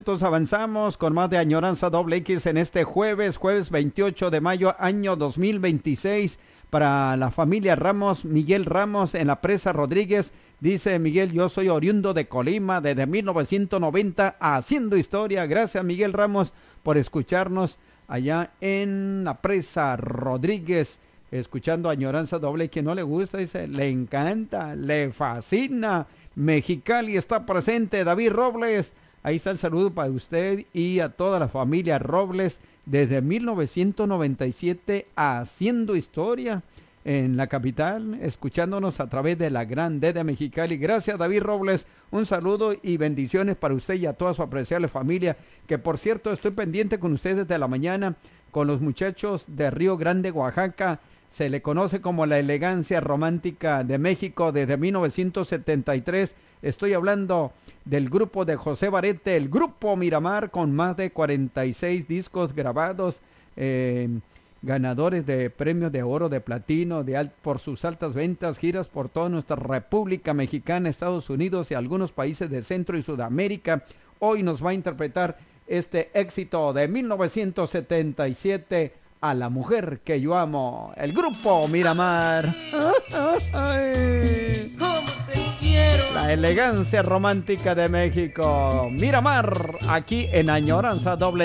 minutos avanzamos con más de Añoranza Doble X en este jueves 28 de mayo, año 2026. Para la familia Ramos, Miguel Ramos en la Presa Rodríguez. Dice Miguel, yo soy oriundo de Colima desde 1990 haciendo historia. Gracias Miguel Ramos por escucharnos allá en la Presa Rodríguez. Escuchando Añoranza Doble, que no le gusta, dice, le encanta, le fascina. Mexicali está presente, David Robles. Ahí está el saludo para usted y a toda la familia Robles desde 1997 haciendo historia en la capital, escuchándonos a través de la Gran D de Mexicali. Gracias David Robles, un saludo y bendiciones para usted y a toda su apreciable familia, que por cierto estoy pendiente con ustedes desde la mañana con los muchachos de Río Grande, Oaxaca. Se le conoce como la elegancia romántica de México desde 1973. Estoy hablando del grupo de José Barete, el grupo Miramar, con más de 46 discos grabados, ganadores de premios de oro, de platino, por sus altas ventas, giras por toda nuestra República Mexicana, Estados Unidos y algunos países de Centro y Sudamérica. Hoy nos va a interpretar este éxito de 1977, A la mujer que yo amo, el grupo Miramar. La elegancia romántica de México, Miramar, aquí en Añoranza Doble.